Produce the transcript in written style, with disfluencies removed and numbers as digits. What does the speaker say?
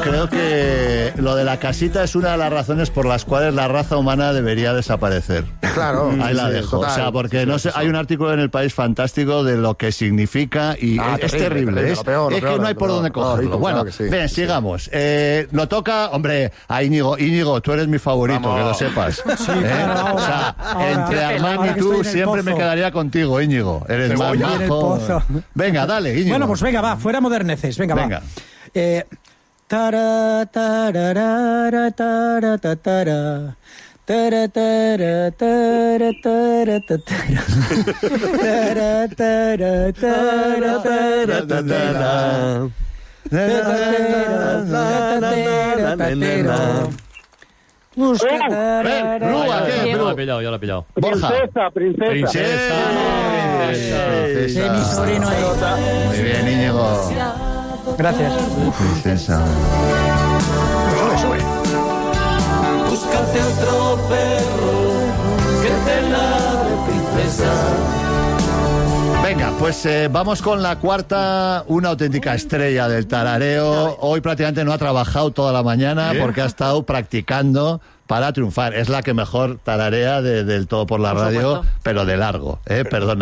creo que lo de la casita es una de las razones por las cuales la raza humana debería desaparecer. Claro. Ahí la dejo. Total. O sea, porque no sé, hay un artículo en El País fantástico de lo que significa y es terrible. Es que no hay por dónde cogerlo. Bueno, ven, sigamos. Lo toca, hombre, a Íñigo, tú eres mi favorito, que lo sepas. Sí, claro, O sea, entre Armán y tú siempre me quedaría contigo, Íñigo. Eres más majo. Venga, dale, Íñigo. Bueno, pues venga, va, fuera moderneces. Venga, va. Tara, tararara, tara, tatara. Tara, tara, tara, tara, tatara. Tara, tara, tara, tara, tatara. Yo lo he pillado. Princesa. Mi sobrino ahí. Muy bien, Íñigo. Gracias. Princesa. Búscate otro perro que te ladre, princesa. Venga, pues vamos con la cuarta, una auténtica estrella del tarareo. Hoy prácticamente no ha trabajado toda la mañana porque ha estado practicando para triunfar. Es la que mejor tararea del Todo por la Radio, pero de largo, perdona.